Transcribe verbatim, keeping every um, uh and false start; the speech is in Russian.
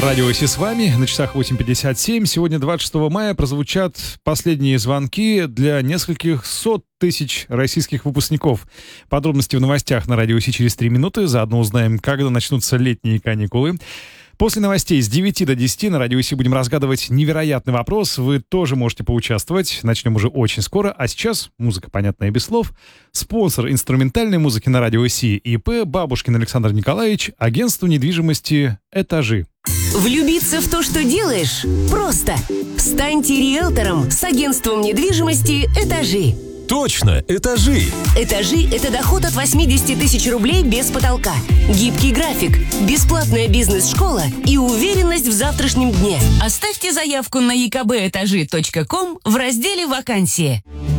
Радио Си с вами, на часах восемь пятьдесят семь. Сегодня, двадцать шестого мая, прозвучат последние звонки для нескольких сот тысяч российских выпускников. Подробности в новостях на Радио Си через три минуты. Заодно узнаем, когда начнутся летние каникулы. После новостей с девяти до десяти на Радио Си будем разгадывать невероятный вопрос. Вы тоже можете поучаствовать. Начнем уже очень скоро. А сейчас музыка, понятная без слов. Спонсор инструментальной музыки на Радио Си ИП Бабушкин Александр Николаевич, агентство недвижимости «Этажи». Влюбиться в то, что делаешь, просто. Станьте риэлтором с агентством недвижимости «Этажи». Точно, «Этажи». «Этажи» — это доход от восемьдесят тысяч рублей без потолка, гибкий график, бесплатная бизнес-школа и уверенность в завтрашнем дне. Оставьте заявку на и ка бэ этажи точка ком в разделе «Вакансии».